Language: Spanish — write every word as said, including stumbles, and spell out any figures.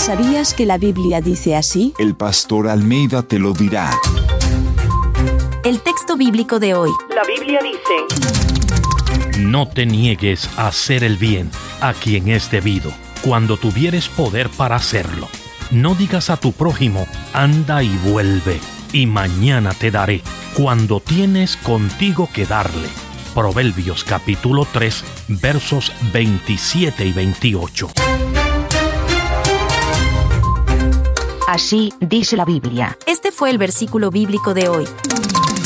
¿Sabías que la Biblia dice así? El pastor Almeida te lo dirá. El texto bíblico de hoy. La Biblia dice: No te niegues a hacer el bien a quien es debido, cuando tuvieres poder para hacerlo. No digas a tu prójimo, anda y vuelve, y mañana te daré, cuando tienes contigo que darle. Proverbios capítulo tres, versos veintisiete y veintiocho. Así dice la Biblia. Este fue el versículo bíblico de hoy.